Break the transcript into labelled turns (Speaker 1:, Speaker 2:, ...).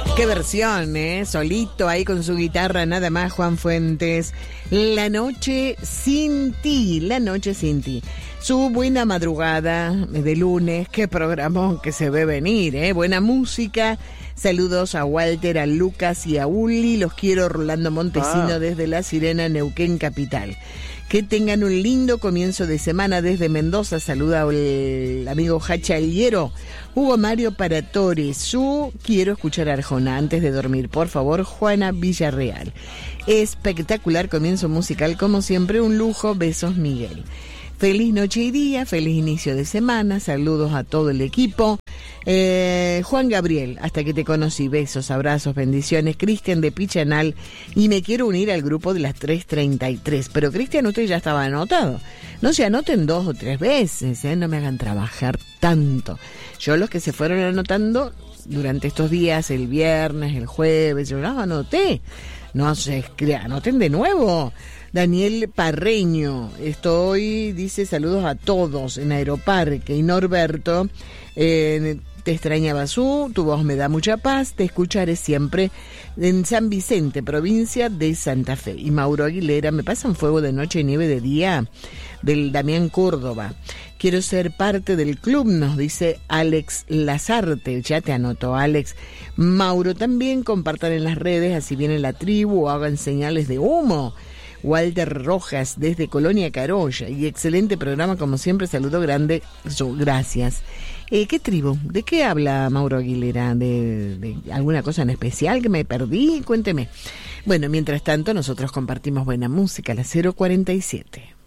Speaker 1: Qué versión, solito ahí con su guitarra, nada más, Juan Fuentes. La noche sin ti, la noche sin ti. Su buena madrugada de lunes, qué programón que se ve venir, buena música. Saludos a Walter, a Lucas y a Uli. Los quiero, Rolando Montesino, desde La Sirena, Neuquén Capital. Que tengan un lindo comienzo de semana desde Mendoza. Saluda el amigo Hacha Higuero. Hugo Mario para Torres. Quiero escuchar a Arjona antes de dormir. Por favor, Juana Villarreal. Espectacular comienzo musical, como siempre, un lujo. Besos, Miguel. Feliz noche y día, feliz inicio de semana. Saludos a todo el equipo. Juan Gabriel, hasta que te conocí, besos, abrazos, bendiciones. Cristian de Pichanal, y me quiero unir al grupo de las 3:33. Pero Cristian, usted ya estaba anotado. No se anoten 2 o 3 veces, no me hagan trabajar tanto. Yo, los que se fueron anotando durante estos días, el viernes, el jueves, yo los anoté. No se anoten de nuevo. Daniel Parreño, dice saludos a todos en Aeroparque. Y Norberto, te extrañaba tu voz me da mucha paz, te escucharé siempre en San Vicente, provincia de Santa Fe. Y Mauro Aguilera, me pasan fuego de noche y nieve de día, del Damián Córdoba. Quiero ser parte del club, nos dice Alex Lazarte. Ya te anotó, Alex. Mauro, también compartan en las redes, así viene la tribu, o hagan señales de humo. Walter Rojas, desde Colonia Carolla. Y excelente programa, como siempre, saludo grande. Gracias. ¿Qué tribu? ¿De qué habla Mauro Aguilera? ¿De alguna cosa en especial que me perdí? Cuénteme. Bueno, mientras tanto, nosotros compartimos buena música, la 047.